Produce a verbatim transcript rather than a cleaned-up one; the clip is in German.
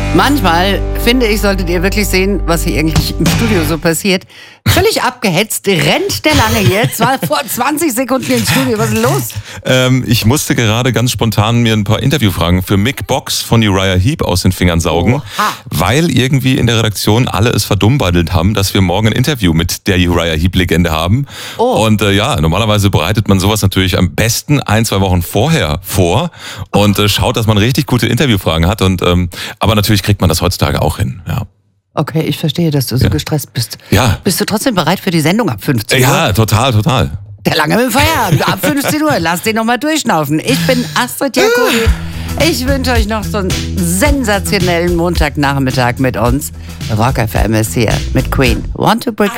Manchmal, finde ich, solltet ihr wirklich sehen, was hier eigentlich im Studio so passiert. Völlig abgehetzt, rennt der Lange hier, zwar vor zwanzig Sekunden ins Studio. Was ist los? Ähm, ich musste gerade ganz spontan mir ein paar Interviewfragen für Mick Box von Uriah Heep aus den Fingern saugen, Oha. weil irgendwie in der Redaktion alle es verdummbadelt haben, dass wir morgen ein Interview mit der Uriah Heep-Legende haben. Oh. Und äh, ja, normalerweise bereitet man sowas natürlich am besten ein, zwei Wochen vorher vor und äh, schaut, dass man richtig gute Interviewfragen hat. Und ähm, aber natürlich kriegt man das heutzutage auch hin. Ja. Okay, ich verstehe, dass du so Ja. gestresst bist. Ja. Bist du trotzdem bereit für die Sendung ab fünfzehn Uhr? Ja, total, total. Der Lange mit dem Feierabend, ab fünfzehn Uhr. Lass den nochmal durchschnaufen. Ich bin Astrid Jacobi. Ich wünsche euch noch so einen sensationellen Montagnachmittag mit uns. Rock F M ist hier mit Queen. Want to Break